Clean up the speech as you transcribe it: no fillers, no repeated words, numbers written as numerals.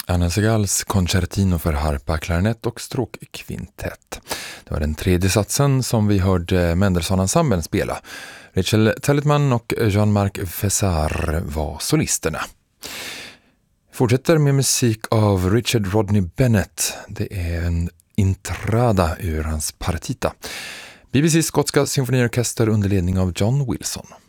Anna Segals Concertino för harpa, klarinett och stråkkvintett. Det var den tredje satsen som vi hörde Mendelssohn-ensemblen spela. Rachel Tellitman och Jean-Marc Fessard var solisterna. Fortsätter med musik av Richard Rodney Bennett. Det är en intrada ur hans partita. BBC:s skotska symfoniorkester under ledning av John Wilson.